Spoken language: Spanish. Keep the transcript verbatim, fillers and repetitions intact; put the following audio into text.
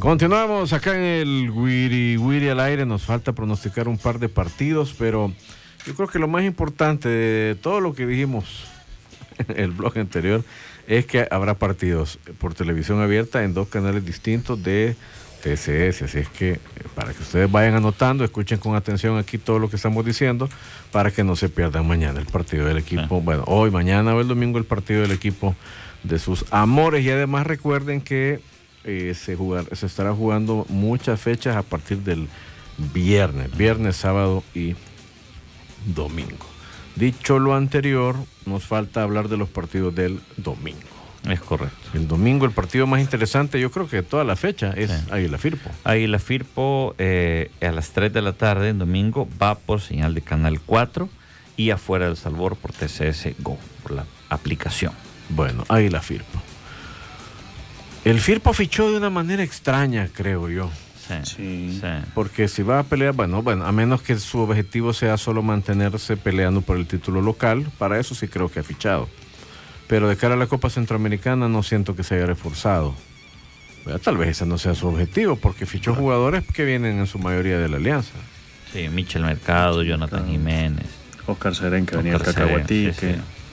Continuamos acá en el Wiri Wiri al aire. Nos falta pronosticar un par de partidos, pero yo creo que lo más importante de todo lo que dijimos en el blog anterior es que habrá partidos por televisión abierta en dos canales distintos de T C S, así es que para que ustedes vayan anotando, escuchen con atención aquí todo lo que estamos diciendo para que no se pierdan mañana el partido del equipo, sí. Bueno, hoy, mañana o el domingo el partido del equipo de sus amores, y además recuerden que eh, se, jugar, se estará jugando muchas fechas a partir del viernes, viernes, sábado y domingo. Dicho lo anterior, nos falta hablar de los partidos del domingo. Es correcto. El domingo, el partido más interesante, yo creo que de toda la fecha, es sí. Águila Firpo. Águila Firpo eh, a las tres de la tarde en domingo va por señal de Canal cuatro y Afuera del Salvador por T C S Go, por la aplicación. Bueno, Águila Firpo. El Firpo fichó de una manera extraña, creo yo. Sí, sí. sí. Porque si va a pelear, bueno, bueno, a menos que su objetivo sea solo mantenerse peleando por el título local, para eso sí creo que ha fichado. Pero de cara a la Copa Centroamericana no siento que se haya reforzado. Tal vez ese no sea su objetivo, porque fichó claro. jugadores que vienen en su mayoría de la Alianza. Sí, Michel Mercado, Jonathan claro. Jiménez. Oscar Serén, que venía del Cacahuatí. Sí, sí.